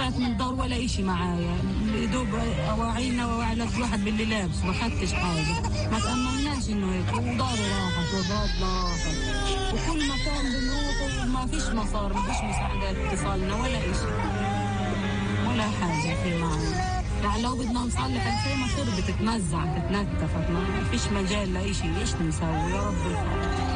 طلعت من الدار ولا إشي معايا، دوب أواعينا وأواعي الواحد باللي لابس، ما خدتش حاجة، ما تأملناش إنه هيك، وداري راحت وضادنا راحت، وكل مكان بنروح وما فيش مصار، ما فيش مساعدات اتصالنا ولا إشي ولا حاجة في معنا. يعني لو بدنا نصلح الخيمة خربت تتمزع تتنتفت، ما فيش مجال لإشي، إيش نسوي يا رب الفضل.